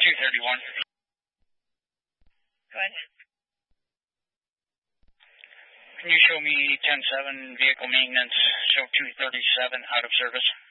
231. Go ahead. Can you show me 10-7 vehicle maintenance, show 237 out of service?